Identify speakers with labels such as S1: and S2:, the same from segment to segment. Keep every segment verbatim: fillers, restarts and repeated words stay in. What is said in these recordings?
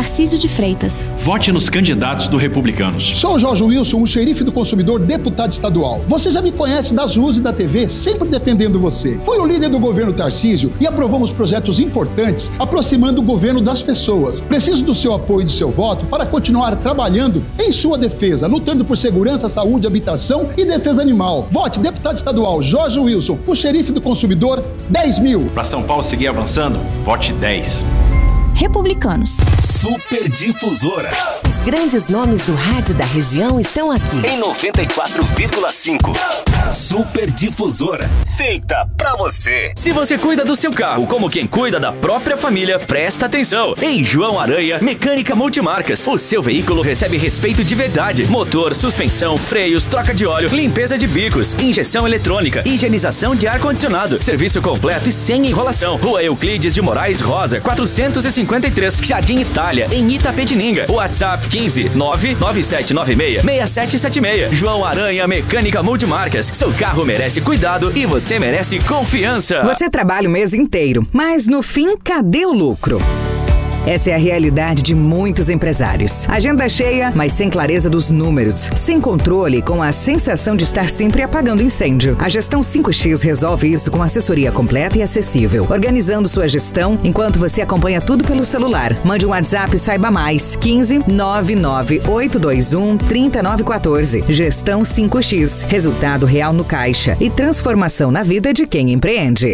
S1: Tarcísio de Freitas.
S2: Vote nos candidatos do Republicanos.
S3: Sou o Jorge Wilson, o xerife do consumidor, deputado estadual. Você já me conhece das ruas e da T V, sempre defendendo você. Fui o líder do governo Tarcísio e aprovamos projetos importantes, aproximando o governo das pessoas. Preciso do seu apoio e do seu voto para continuar trabalhando em sua defesa, lutando por segurança, saúde, habitação e defesa animal. Vote deputado estadual Jorge Wilson, o xerife do consumidor, dez mil.
S2: Para São Paulo seguir avançando, vote dez.
S1: Republicanos.
S4: Superdifusora.
S5: Os grandes nomes do rádio da região estão aqui.
S4: Em noventa e quatro vírgula cinco. Superdifusora. Feita pra você.
S6: Se você cuida do seu carro como quem cuida da própria família, presta atenção. Em João Aranha, Mecânica Multimarcas. O seu veículo recebe respeito de verdade. Motor, suspensão, freios, troca de óleo, limpeza de bicos, injeção eletrônica, higienização de ar-condicionado. Serviço completo e sem enrolação. Rua Euclides de Moraes Rosa, quatrocentos e cinquenta e três, Jardim Itália, em Itapetininga. WhatsApp quinze nove nove sete nove seis seis sete sete seis. João Aranha Mecânica Multimarcas. Seu carro merece cuidado e você merece confiança.
S7: Você trabalha o mês inteiro, mas no fim, cadê o lucro? Essa é a realidade de muitos empresários. Agenda cheia, mas sem clareza dos números. Sem controle, com a sensação de estar sempre apagando incêndio. A Gestão cinco X resolve isso com assessoria completa e acessível. Organizando sua gestão enquanto você acompanha tudo pelo celular. Mande um WhatsApp e saiba mais. quinze nove nove oito dois um três nove um quatro. Gestão cinco X. Resultado real no caixa e transformação na vida de quem empreende.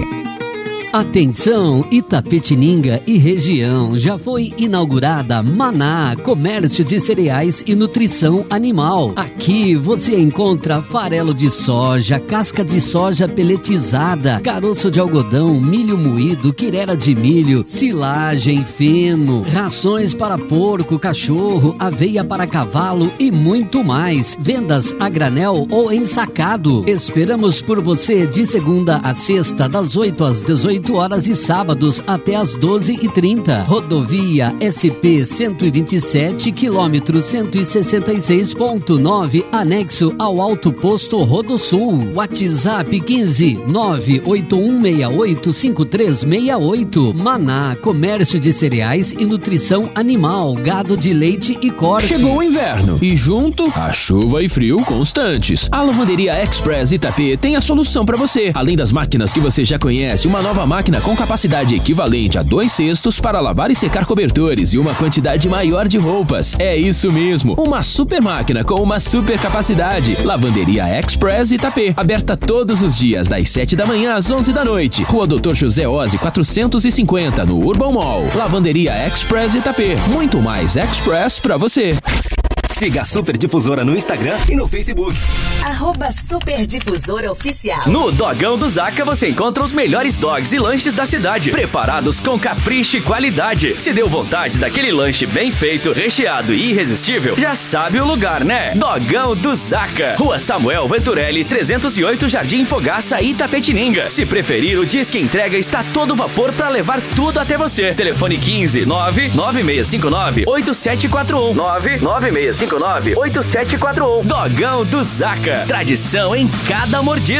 S8: Atenção, Itapetininga e região, já foi inaugurada Maná, comércio de cereais e nutrição animal. Aqui você encontra farelo de soja, casca de soja peletizada, caroço de algodão, milho moído, quirera de milho, silagem, feno, rações para porco, cachorro, aveia para cavalo e muito mais. Vendas a granel ou ensacado. Esperamos por você de segunda a sexta, das oito às dezoito horas e sábados até às doze e trinta. Rodovia S P cento e vinte e sete, quilômetro cento e sessenta e seis ponto nove, anexo ao Alto Posto Rodosul. WhatsApp quinze nove oito um seis oito cinco três seis oito. Maná, comércio de cereais e nutrição animal, gado de leite e corte.
S9: Chegou o inverno e junto a chuva e frio constantes. A Lavanderia Express Itapê tem a solução para você. Além das máquinas que você já conhece, uma nova máquina com capacidade equivalente a dois cestos para lavar e secar cobertores e uma quantidade maior de roupas. É isso mesmo, uma super máquina com uma super capacidade. Lavanderia Express Itapê, aberta todos os dias das sete da manhã às onze da noite. Rua doutor José Ozzi quatrocentos e cinquenta, no Urban Mall. Lavanderia Express Itapê, muito mais Express pra você.
S4: Siga a Superdifusora no Instagram e no Facebook.
S5: Arroba Superdifusora Oficial.
S6: No Dogão do Zaca você encontra os melhores dogs e lanches da cidade, preparados com capricho e qualidade. Se deu vontade daquele lanche bem feito, recheado e irresistível, já sabe o lugar, né? Dogão do Zaca. Rua Samuel Venturelli, trezentos e oito, Jardim Fogaça, Itapetininga. Se preferir, o Disque Entrega está todo vapor para levar tudo até você. Telefone quinze nove nove seis cinco nove oito sete quatro um. nove nove seis cinco nove oito sete quatro um. Dogão do Zaca. Tradição em cada mordida.